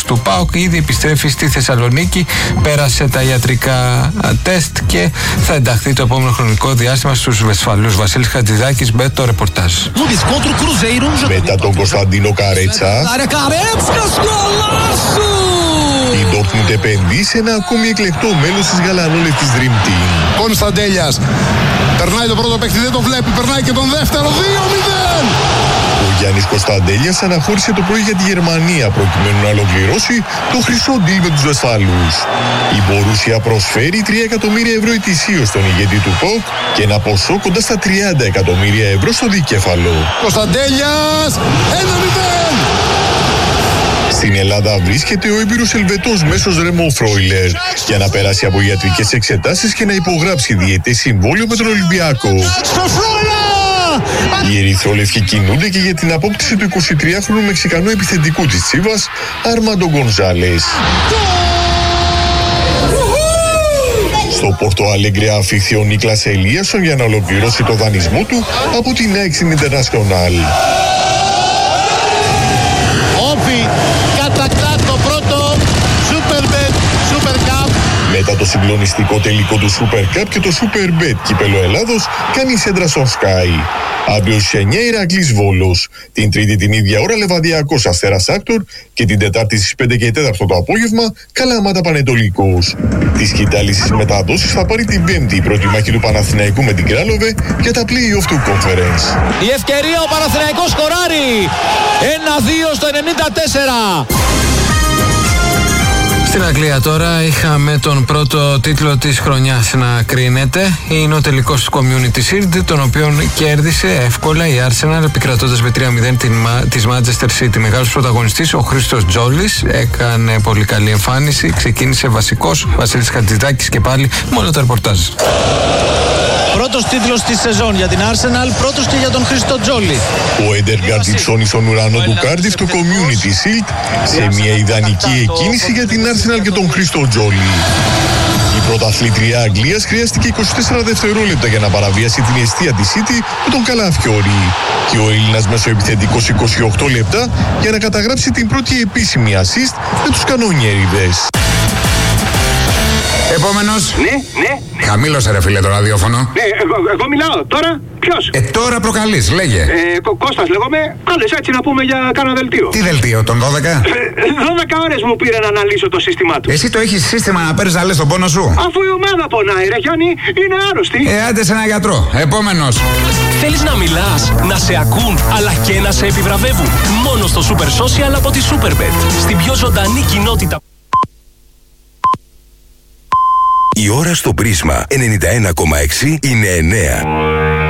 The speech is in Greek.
του ΠΑΟΚ ήδη επιστρέφει στη Θεσσαλονίκη, πέρασε τα ιατρικά τεστ και θα ενταχθεί το επόμενο χρονικό διάστημα στους Βεσφαλούς. Βασίλης Χατζηδάκης με το ρεπορτάζ. Μετά τον Κωνσταντίνο Καρέτσα, η Ντόρτμουντ επενδύει σε ένα ακόμη εκλεκτό μέλος της γαλανόλευκης Dream Team. Κωνσταντέλιας περνάει το πρώτο παίκτη, δεν το βλέπει, περνάει και τον δεύτερο, 2-0. Ο Γιάννης Κωνσταντέλιας αναχώρησε το πρωί για τη Γερμανία προκειμένου να ολοκληρώσει το χρυσό ντύλ με τους Βεσφαλούς. Η Μπορούσια προσφέρει 3 εκατομμύρια ευρώ ετησίως στον ηγέτη του ΠΑΟΚ και ένα ποσό κοντά στα 30 εκατομμύρια ευρώ στο δικέφαλο. Κωνσταντέλιας, 1-0. Στην Ελλάδα βρίσκεται ο έμπειρος Ελβετός μέσος Ρέμο Φρόιλερ για να περάσει από ιατρικές εξετάσεις και να υπογράψει διετές συμβόλαιο με τον Ολυμπιακό. Οι ερυθρόλευκοι κινούνται και για την απόκτηση του 23χρονου Μεξικανού επιθετικού της Τσίβας, Αρμάντο Γκονζάλες. Στο Πόρτο Αλέγκρε αφήχθη ο Νίκλας Ελίασον για να ολοκληρώσει το δανεισμό του από την ΑΕΚ Ιντερνασιονάλ. Μετά το συγκλονιστικό τελικό του Super Cup και το Super Bet κύπελο Ελλάδος κάνει σέντρα στον Sky. Αύριο στις 9 Ηρακλής Βόλος. Την Τρίτη την ίδια ώρα Λεβαδιακός Αστέρας Άκτορ και την Τετάρτη στις 5 και 4 το απόγευμα Καλαμάτα Πανετολικός. Τις σκητάλησης μεταδόσεις θα πάρει την Πέμπτη η πρώτη μάχη του Παναθηναϊκού με την Κράλοβε για τα play-off του Conference. Η ευκαιρία, ο Παναθηναϊκός σκοράρει 1-2 στο 94. Στην Αγγλία τώρα είχαμε τον πρώτο τίτλο της χρονιάς να κρίνεται. Είναι ο τελικός του Community Shield, τον οποίον κέρδισε εύκολα η Arsenal επικρατώντας με 3-0 της Manchester City. Μεγάλος πρωταγωνιστής ο Χρήστος Τζόλης, έκανε πολύ καλή εμφάνιση, ξεκίνησε βασικός. Βασίλης Χατζηδάκης και πάλι μόνο το ρεπορτάζ. Πρώτος τίτλος της σεζόν για την Arsenal, πρώτος και για τον Χρήστο Τζόλη. Ο Έντεργαρντ υψώνει στον ουρανό του Cardiff το Community Shield σε μια ιδανική εκκίνηση για την Arsenal και τον Χρήστο Τζόλη. Η πρωταθλήτρια Αγγλίας χρειάστηκε 24 δευτερόλεπτα για να παραβιάσει την εστία της City με τον Καλαφιόρι και ο Έλληνας μεσοεπιθετικός 28 λεπτά για να καταγράψει την πρώτη επίσημη assist με τους κανονιέριδες. Επόμενος. Ναι. Χαμήλωσε ρε φίλε το ραδιόφωνο. Ναι, εγώ μιλάω. Τώρα ποιος? Τώρα προκαλείς, λέγε. Κώστας λέγομαι. Άλλες έτσι να πούμε για κάνα δελτίο. Τι δελτίο, τον 12? 12 ώρες μου πήρε να αναλύσω το σύστημά του. Εσύ το έχεις σύστημα να παίρνεις να λες τον πόνο σου? Αφού η ομάδα πονάει ρε Γιάννη, είναι άρρωστη. Άντε σε ένα γιατρό. Επόμενος. Θέλεις να μιλάς, να σε ακούν, αλλά και να σε επιβραβεύουν? Μόνο στο Super Social από τη Superbet. Στην πιο ζωντανή κοινότητα. Η ώρα στο Πρίσμα 91,6 είναι 9.